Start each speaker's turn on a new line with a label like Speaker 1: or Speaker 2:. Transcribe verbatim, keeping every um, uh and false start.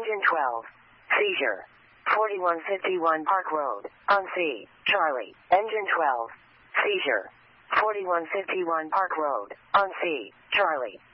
Speaker 1: Engine twelve. Seizure. forty-one fifty-one Park Road, on C. Charlie. Engine twelve. Seizure. forty-one fifty-one Park Road, on C. Charlie.